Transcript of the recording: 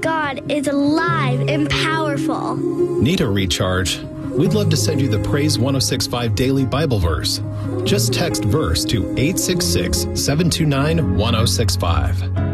God is alive and powerful. Need a recharge? We'd love to send you the Praise 1065 Daily Bible Verse. Just text verse to 866-729-1065.